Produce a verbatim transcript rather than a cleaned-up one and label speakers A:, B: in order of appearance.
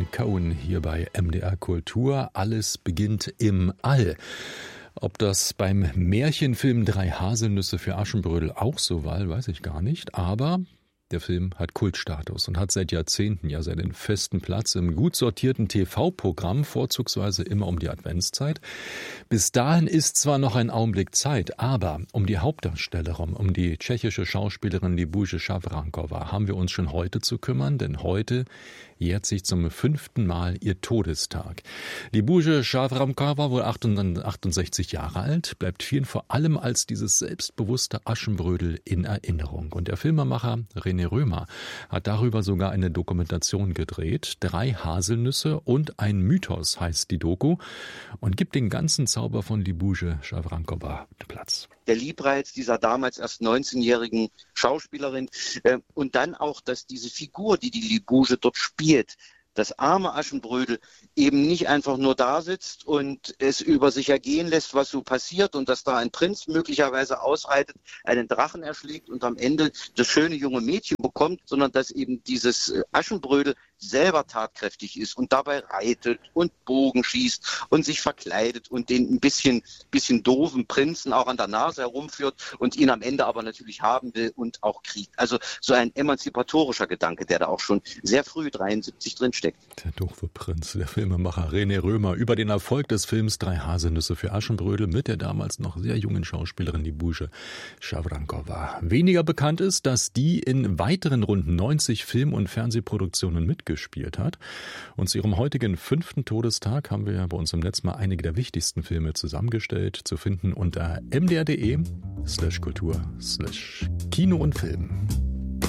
A: Ryan Cohen hier bei M D R Kultur. Alles beginnt im All. Ob das beim Märchenfilm Drei Haselnüsse für Aschenbrödel auch so war, weiß ich gar nicht. Aber der Film hat Kultstatus und hat seit Jahrzehnten ja seinen festen Platz im gut sortierten T V-Programm, vorzugsweise immer um die Adventszeit. Bis dahin ist zwar noch ein Augenblick Zeit, aber um die Hauptdarstellerin, um die tschechische Schauspielerin Libouše Šafránková haben wir uns schon heute zu kümmern, denn heute jährt sich zum fünften Mal ihr Todestag. Libouše Šafránková, wohl achtundsechzig Jahre alt, bleibt vielen vor allem als dieses selbstbewusste Aschenbrödel in Erinnerung. Und der Filmemacher René Römer hat darüber sogar eine Dokumentation gedreht. Drei Haselnüsse und ein Mythos heißt die Doku und gibt den ganzen Zauber von Libouše Šafránková Platz.
B: Der Liebreiz dieser damals erst neunzehnjährigen Schauspielerin äh, und dann auch, dass diese Figur, die die Libouše dort spielt, das arme Aschenbrödel, eben nicht einfach nur da sitzt und es über sich ergehen lässt, was so passiert und dass da ein Prinz möglicherweise ausreitet, einen Drachen erschlägt und am Ende das schöne junge Mädchen bekommt, sondern dass eben dieses Aschenbrödel selber tatkräftig ist und dabei reitet und Bogen schießt und sich verkleidet und den ein bisschen, bisschen doofen Prinzen auch an der Nase herumführt und ihn am Ende aber natürlich haben will und auch kriegt. Also so ein emanzipatorischer Gedanke, der da auch schon sehr früh dreiundsiebzig drinsteckt.
A: Der doofe Prinz, der Filmemacher René Römer über den Erfolg des Films Drei Haselnüsse für Aschenbrödel mit der damals noch sehr jungen Schauspielerin Libouše Šafránková. Weniger bekannt ist, dass die in weiteren rund neunzig Film- und Fernsehproduktionen mitgespielt hat. Und zu ihrem heutigen fünften Todestag haben wir bei uns im Netz mal einige der wichtigsten Filme zusammengestellt, zu finden unter m d r punkt d e slash kultur slash Kino und Film.